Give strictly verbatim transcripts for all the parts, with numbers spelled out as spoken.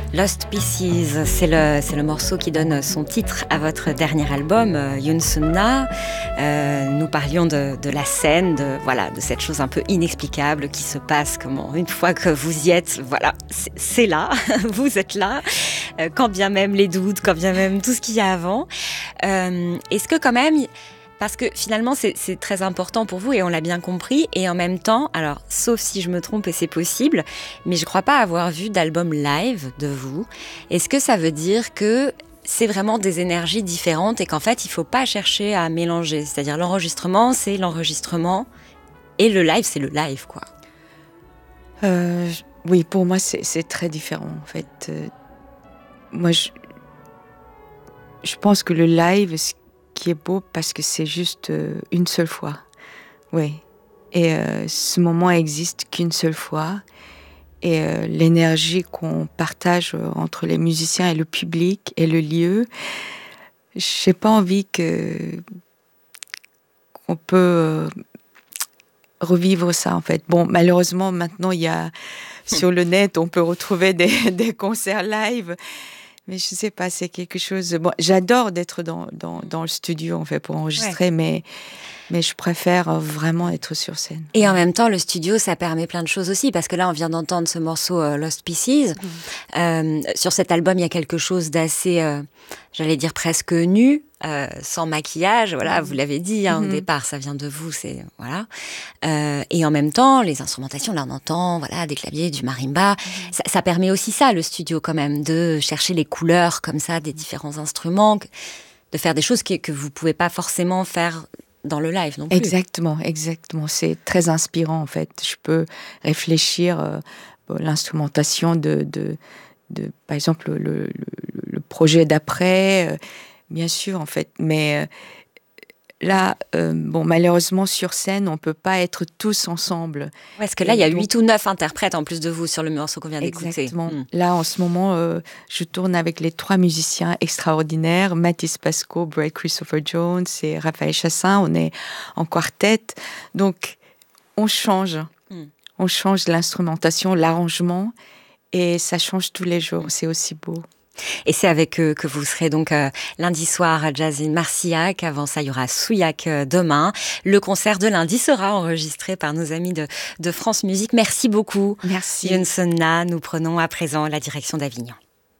Lost Pieces, c'est le, c'est le morceau qui donne son titre à votre dernier album, euh, Yoonsunna. Euh, nous parlions de, de la scène, de, voilà, de cette chose un peu inexplicable qui se passe, comment une fois que vous y êtes, voilà, c'est, c'est là, vous êtes là, euh, quand bien même les doutes, quand bien même tout ce qu'il y a avant. Euh, est-ce que quand même... Parce que finalement, c'est, c'est très important pour vous et on l'a bien compris. Et en même temps, alors, sauf si je me trompe et c'est possible, mais je ne crois pas avoir vu d'album live de vous. Est-ce que ça veut dire que c'est vraiment des énergies différentes et qu'en fait, il ne faut pas chercher à mélanger? C'est-à-dire l'enregistrement, c'est l'enregistrement et le live, c'est le live, quoi. Euh, oui, pour moi, c'est, c'est très différent, en fait. Euh, moi, je, je pense que le live... qui est beau parce que c'est juste euh, une seule fois. Oui. Et euh, ce moment existe qu'une seule fois. Et euh, l'énergie qu'on partage entre les musiciens et le public et le lieu, j'ai pas envie que qu'on peut euh, revivre ça, en fait. Bon, malheureusement, maintenant, il y a sur le net, on peut retrouver des, des concerts live. Mais je sais pas, c'est quelque chose... Bon, j'adore d'être dans, dans, dans le studio, en fait, pour enregistrer, ouais. mais, mais je préfère vraiment être sur scène. Et en même temps, le studio, ça permet plein de choses aussi, parce que là, on vient d'entendre ce morceau euh, Lost Pieces. Mmh. Euh, sur cet album, il y a quelque chose d'assez, euh, j'allais dire presque nu, euh, sans maquillage. Voilà, mmh. vous l'avez dit, hein, mmh. au départ, ça vient de vous, c'est... Voilà. Euh, et en même temps, les instrumentations, là, on entend, voilà, des claviers, du marimba. Mmh. Ça, ça permet aussi ça, le studio, quand même, de chercher les couleurs, comme ça, des différents instruments, de faire des choses que, que vous pouvez pas forcément faire dans le live non plus. Exactement, exactement. C'est très inspirant, en fait. Je peux réfléchir euh, bon, l'instrumentation de, de, de, par exemple, le, le, le projet d'après, euh, bien sûr, en fait. Mais euh, là, euh, bon, malheureusement, sur scène, on peut pas être tous ensemble. Ouais, parce que là, il y a huit ou neuf interprètes en plus de vous sur le morceau qu'on vient d'écouter. Exactement. Mmh. Là, en ce moment, euh, je tourne avec les trois musiciens extraordinaires, Mathis Pasco, Brad Christopher Jones et Raphaël Chassin. On est en quartet. Donc, on change. Mmh. On change l'instrumentation, l'arrangement, et ça change tous les jours. C'est aussi beau. Et c'est avec eux que vous serez donc euh, lundi soir à Jazz in Marcillac. Avant ça, il y aura Souillac euh, demain. Le concert de lundi sera enregistré par nos amis de, de France Musique. Merci beaucoup. Merci. Yoonsunna. Nous prenons à présent la direction d'Avignon.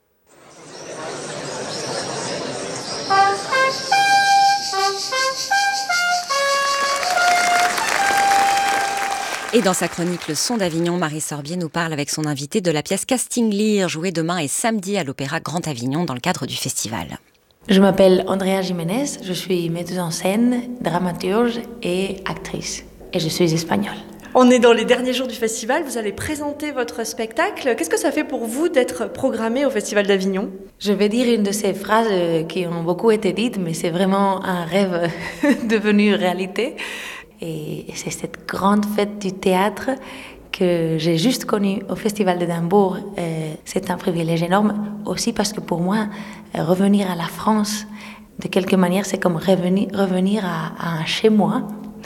Et dans sa chronique Le son d'Avignon, Marie Sorbier nous parle avec son invité de la pièce Casting Lear, jouée demain et samedi à l'Opéra Grand Avignon dans le cadre du festival. Je m'appelle Andrea Jiménez, je suis metteuse en scène, dramaturge et actrice. Et je suis espagnole. On est dans les derniers jours du festival, vous allez présenter votre spectacle. Qu'est-ce que ça fait pour vous d'être programmé au Festival d'Avignon ? Je vais dire une de ces phrases qui ont beaucoup été dites, mais c'est vraiment un rêve devenu réalité. Et c'est cette grande fête du théâtre que j'ai juste connue au Festival d'Édimbourg. Euh, c'est un privilège énorme, aussi parce que pour moi, revenir à la France, de quelque manière, c'est comme revenir, revenir à, à un chez-moi.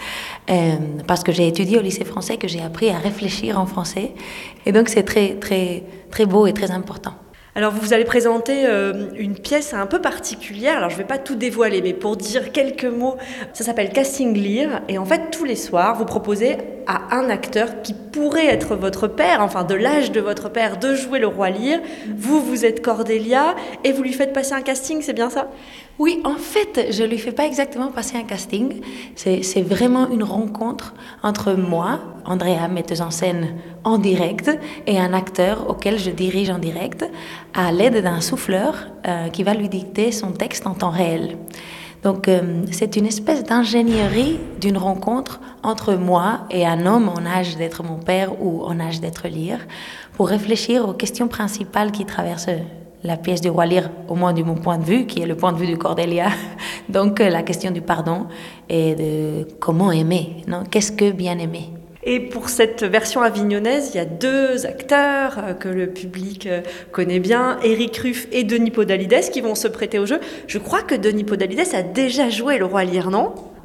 Euh, parce que j'ai étudié au lycée français, que j'ai appris à réfléchir en français. Et donc c'est très, très, très beau et très important. Alors vous allez présenter euh, une pièce un peu particulière, alors je ne vais pas tout dévoiler, mais pour dire quelques mots, ça s'appelle Casting Lear, et en fait tous les soirs vous proposez à un acteur qui pourrait être votre père, enfin de l'âge de votre père, de jouer le roi Lear. Vous, vous êtes Cordelia, et vous lui faites passer un casting, c'est bien ça ? Oui, en fait, je ne lui fais pas exactement passer un casting. C'est, c'est vraiment une rencontre entre moi, Andrea, metteuse en scène en direct, et un acteur auquel je dirige en direct, à l'aide d'un souffleur euh, qui va lui dicter son texte en temps réel. Donc, euh, c'est une espèce d'ingénierie d'une rencontre entre moi et un homme en âge d'être mon père ou en âge d'être Lear, pour réfléchir aux questions principales qui traversent la pièce du roi Lear, au moins de mon point de vue, qui est le point de vue de Cordelia. Donc, euh, la question du pardon et de comment aimer, non ? Qu'est-ce que bien aimer ? Et pour cette version avignonnaise, il y a deux acteurs euh, que le public euh, connaît bien, Éric Ruff et Denis Podalides, qui vont se prêter au jeu. Je crois que Denis Podalides a déjà joué le roi Lear, non ?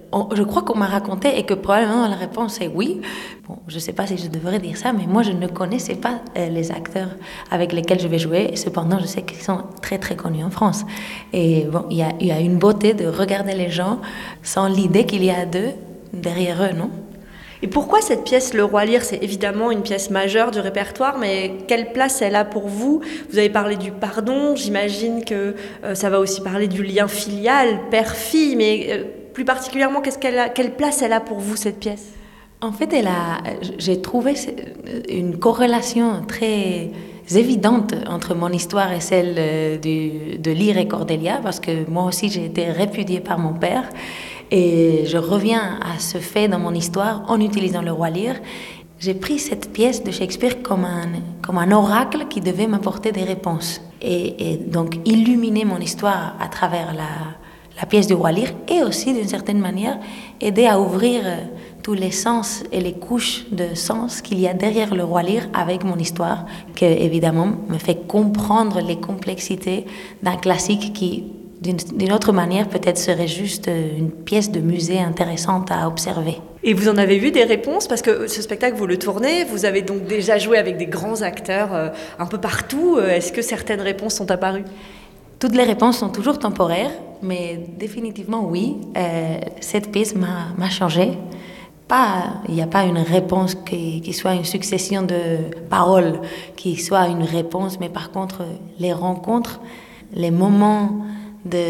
on, je crois qu'on m'a raconté et que probablement la réponse est oui. Bon, je ne sais pas si je devrais dire ça, mais moi, je ne connaissais pas euh, les acteurs avec lesquels je vais jouer. Cependant, je sais qu'ils sont très, très connus en France. Et bon, il y a, y a une beauté de regarder les gens sans l'idée qu'il y a d'eux derrière eux, non? Et pourquoi cette pièce, Le Roi Lear, c'est évidemment une pièce majeure du répertoire, mais quelle place elle a pour vous? Vous avez parlé du pardon, j'imagine que euh, ça va aussi parler du lien filial, père-fille, mais euh, plus particulièrement, qu'est-ce qu'elle a, quelle place elle a pour vous, cette pièce? En fait, elle a, j'ai trouvé une corrélation très évidente entre mon histoire et celle de, de Lear et Cordelia, parce que moi aussi, j'ai été répudiée par mon père. Et je reviens à ce fait dans mon histoire en utilisant Le Roi Lear. J'ai pris cette pièce de Shakespeare comme un, comme un oracle qui devait m'apporter des réponses. Et, et donc illuminer mon histoire à travers la, la pièce du Roi Lear et aussi, d'une certaine manière, aider à ouvrir tous les sens et les couches de sens qu'il y a derrière Le Roi Lear avec mon histoire, qui évidemment me fait comprendre les complexités d'un classique qui, D'une, d'une autre manière, peut-être serait juste une pièce de musée intéressante à observer. Et vous en avez vu des réponses? Parce que ce spectacle, vous le tournez, vous avez donc déjà joué avec des grands acteurs euh, un peu partout. Est-ce que certaines réponses sont apparues? Toutes les réponses sont toujours temporaires, mais définitivement oui. Euh, cette pièce m'a, m'a changé. Pas, il n'y a pas une réponse qui, qui soit une succession de paroles, qui soit une réponse, mais par contre, les rencontres, les moments de,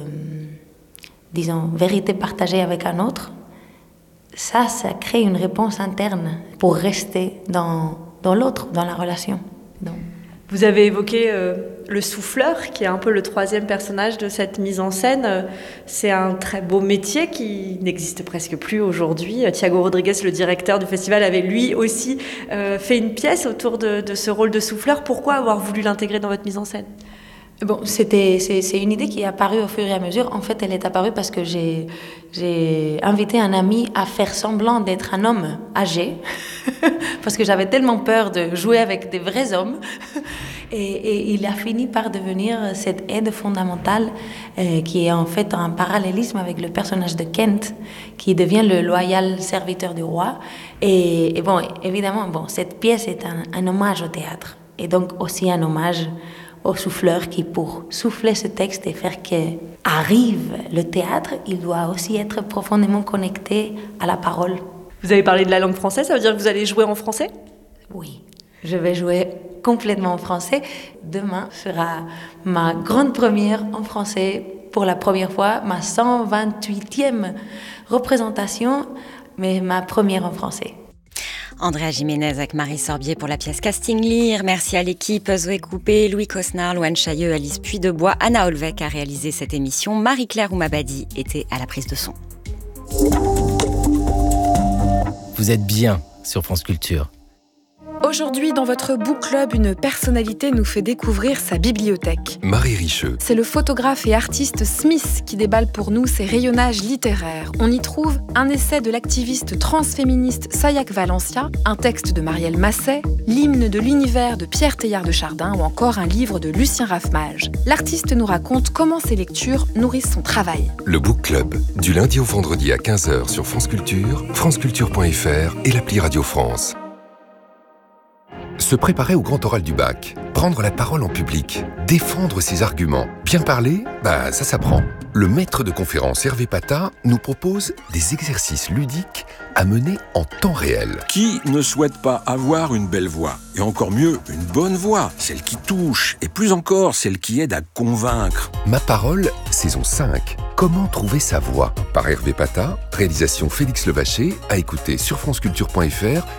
disons, vérité partagée avec un autre, ça, ça crée une réponse interne pour rester dans, dans l'autre, dans la relation. Donc. Vous avez évoqué euh, le souffleur, qui est un peu le troisième personnage de cette mise en scène. C'est un très beau métier qui n'existe presque plus aujourd'hui. Thiago Rodriguez, le directeur du festival, avait lui aussi euh, fait une pièce autour de, de ce rôle de souffleur. Pourquoi avoir voulu l'intégrer dans votre mise en scène? Bon, c'était, c'est, c'est une idée qui est apparue au fur et à mesure. En fait, elle est apparue parce que j'ai, j'ai invité un ami à faire semblant d'être un homme âgé, parce que j'avais tellement peur de jouer avec des vrais hommes. Et, et il a fini par devenir cette aide fondamentale euh, qui est en fait un parallélisme avec le personnage de Kent, qui devient le loyal serviteur du roi. Et, et bon, évidemment, bon, cette pièce est un, un hommage au théâtre, et donc aussi un hommage au souffleur qui, pour souffler ce texte et faire qu'arrive le théâtre, il doit aussi être profondément connecté à la parole. Vous avez parlé de la langue française, ça veut dire que vous allez jouer en français? Oui, je vais jouer complètement en français. Demain sera ma grande première en français pour la première fois, ma cent vingt-huitième représentation, mais ma première en français. Andrea Jiménez avec Marie Sorbier pour la pièce Casting Lear. Merci à l'équipe, Zoé Coupé, Louis Cosnard, Louane Chailleux, Alice Puydebois, Anna Olvec a réalisé cette émission. Marie-Claire Oumabadi était à la prise de son. Vous êtes bien sur France Culture. Aujourd'hui, dans votre book club, une personnalité nous fait découvrir sa bibliothèque. Marie Richeux. C'est le photographe et artiste Smith qui déballe pour nous ses rayonnages littéraires. On y trouve un essai de l'activiste transféministe Sayak Valencia, un texte de Marielle Masset, l'hymne de l'univers de Pierre Teilhard de Chardin ou encore un livre de Lucien Raffmage. L'artiste nous raconte comment ses lectures nourrissent son travail. Le book club, du lundi au vendredi à quinze heures sur France Culture, franceculture point f r et l'appli Radio France. Se préparer au grand oral du bac, prendre la parole en public, défendre ses arguments, bien parler, bah ça s'apprend. Le maître de conférence Hervé Pata nous propose des exercices ludiques à mener en temps réel. Qui ne souhaite pas avoir une belle voix? Et encore mieux, une bonne voix, celle qui touche, et plus encore, celle qui aide à convaincre. Ma parole, saison cinq. Comment trouver sa voix? Par Hervé Pata, réalisation Félix Levaché, à écouter sur franceculture point f r